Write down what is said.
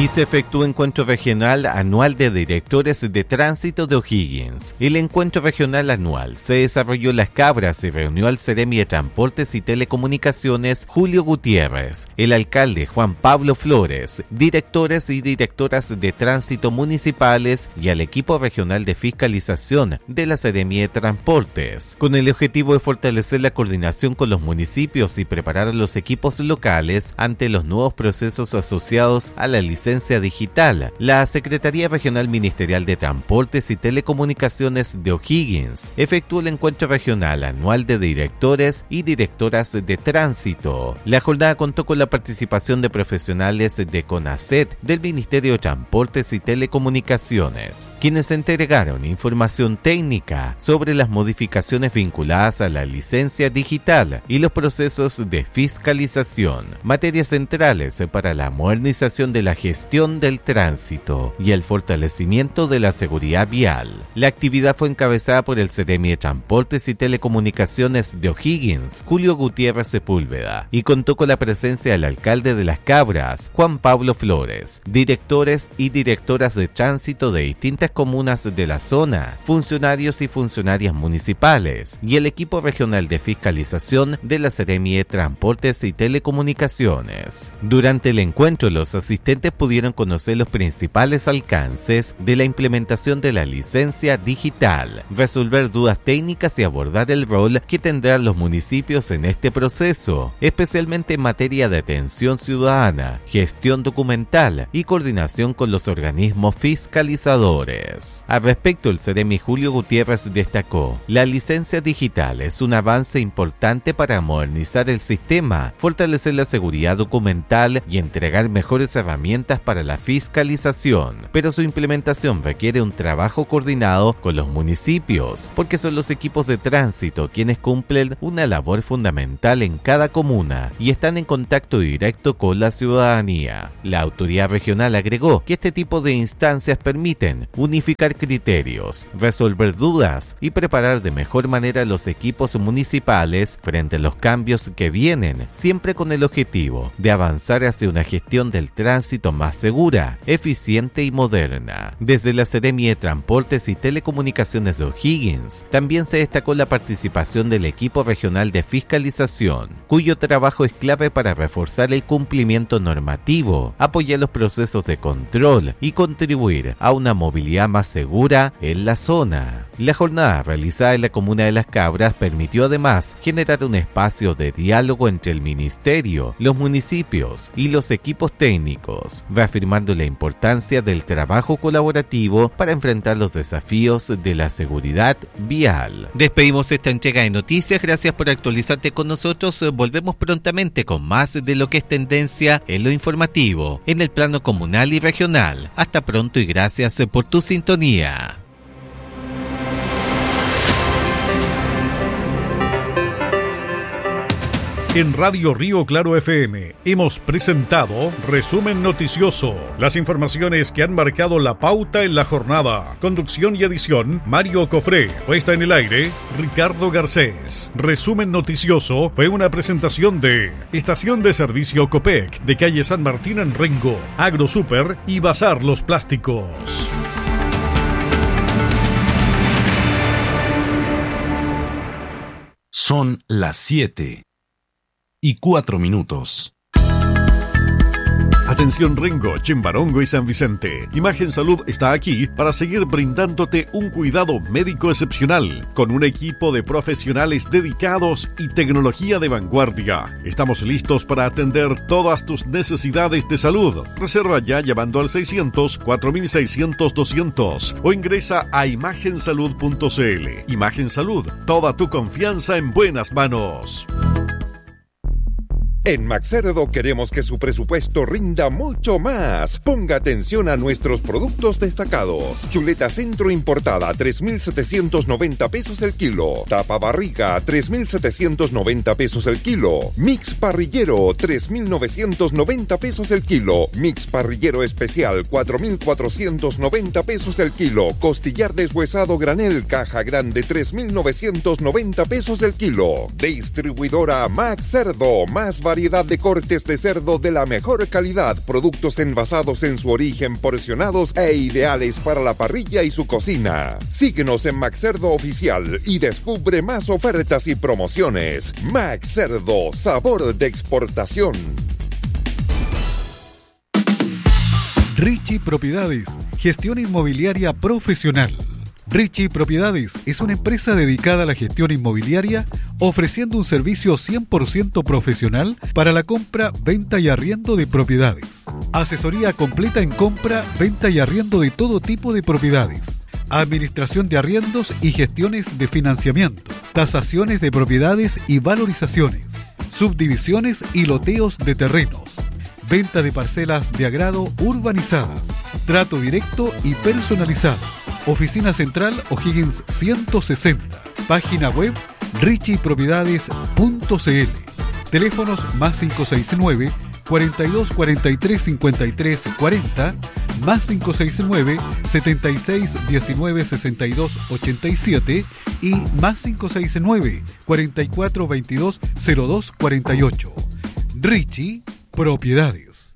Y se efectúa encuentro regional anual de directores de tránsito de O'Higgins. El encuentro regional anual se desarrolló en Las Cabras y reunió al Seremi de Transportes y Telecomunicaciones Julio Gutiérrez, el alcalde Juan Pablo Flores, directores y directoras de tránsito municipales y al equipo regional de fiscalización de la Seremi de Transportes, con el objetivo de fortalecer la coordinación con los municipios y preparar a los equipos locales ante los nuevos procesos asociados a la licencia digital. La Secretaría Regional Ministerial de Transportes y Telecomunicaciones de O'Higgins efectuó el encuentro regional anual de directores y directoras de tránsito. La jornada contó con la participación de profesionales de CONACET, del Ministerio de Transportes y Telecomunicaciones, quienes entregaron información técnica sobre las modificaciones vinculadas a la licencia digital y los procesos de fiscalización, materias centrales para la modernización de la gestión del tránsito y el fortalecimiento de la seguridad vial. La actividad fue encabezada por el Seremi de Transportes y Telecomunicaciones de O'Higgins, Julio Gutiérrez Sepúlveda, y contó con la presencia del alcalde de Las Cabras, Juan Pablo Flores, directores y directoras de tránsito de distintas comunas de la zona, funcionarios y funcionarias municipales y el equipo regional de fiscalización de la Seremi de Transportes y Telecomunicaciones. Durante el encuentro, los asistentes pudieron conocer los principales alcances de la implementación de la licencia digital, resolver dudas técnicas y abordar el rol que tendrán los municipios en este proceso, especialmente en materia de atención ciudadana, gestión documental y coordinación con los organismos fiscalizadores. Al respecto, el Seremi Julio Gutiérrez destacó: la licencia digital es un avance importante para modernizar el sistema, fortalecer la seguridad documental y entregar mejores herramientas para la fiscalización, pero su implementación requiere un trabajo coordinado con los municipios, porque son los equipos de tránsito quienes cumplen una labor fundamental en cada comuna y están en contacto directo con la ciudadanía. La autoridad regional agregó que este tipo de instancias permiten unificar criterios, resolver dudas y preparar de mejor manera los equipos municipales frente a los cambios que vienen, siempre con el objetivo de avanzar hacia una gestión del tránsito más segura, eficiente y moderna. Desde la Seremi de Transportes y Telecomunicaciones de O'Higgins también se destacó la participación del equipo regional de fiscalización, cuyo trabajo es clave para reforzar el cumplimiento normativo, apoyar los procesos de control y contribuir a una movilidad más segura en la zona. La jornada realizada en la comuna de Las Cabras permitió además generar un espacio de diálogo entre el ministerio, los municipios y los equipos técnicos, reafirmando la importancia del trabajo colaborativo para enfrentar los desafíos de la seguridad vial. Despedimos esta entrega de noticias, gracias por actualizarte con nosotros. Volvemos prontamente con más de lo que es tendencia en lo informativo, en el plano comunal y regional. Hasta pronto y gracias por tu sintonía. En Radio Río Claro FM hemos presentado Resumen Noticioso, las informaciones que han marcado la pauta en la jornada. Conducción y edición, Mario Cofré. Puesta en el aire, Ricardo Garcés. Resumen Noticioso fue una presentación de Estación de Servicio Copec, de calle San Martín en Rengo, AgroSuper y Bazar Los Plásticos. Son las 7:04. Atención Rengo, Chimbarongo y San Vicente. Imagen Salud está aquí para seguir brindándote un cuidado médico excepcional, con un equipo de profesionales dedicados y tecnología de vanguardia. Estamos listos para atender todas tus necesidades de salud. Reserva ya llamando al 600-4600-200 o ingresa a imagensalud.cl. Imagen Salud, toda tu confianza en buenas manos. En Maxcerdo queremos que su presupuesto rinda mucho más. Ponga atención a nuestros productos destacados. Chuleta centro importada, 3,790 pesos el kilo. Tapa barriga, 3,790 pesos el kilo. Mix parrillero, 3,990 pesos el kilo. Mix parrillero especial, 4,490 pesos el kilo. Costillar deshuesado granel, caja grande, 3,990 pesos el kilo. Distribuidora Maxcerdo, más barato variedad de cortes de cerdo de la mejor calidad, productos envasados en su origen, porcionados e ideales para la parrilla y su cocina. Síguenos en MacCerdo Oficial y descubre más ofertas y promociones. MacCerdo, sabor de exportación. Richie Propiedades, gestión inmobiliaria profesional. Richie Propiedades es una empresa dedicada a la gestión inmobiliaria, ofreciendo un servicio 100% profesional para la compra, venta y arriendo de propiedades. Asesoría completa en compra, venta y arriendo de todo tipo de propiedades. Administración de arriendos y gestiones de financiamiento. Tasaciones de propiedades y valorizaciones. Subdivisiones y loteos de terrenos. Venta de parcelas de agrado urbanizadas. Trato directo y personalizado. Oficina Central O'Higgins 160. Página web richiepropiedades.cl. Teléfonos más 569 42 43 53 40, más 569 76 19 62 87 y más 569 44 22 02 48. Richie Propiedades.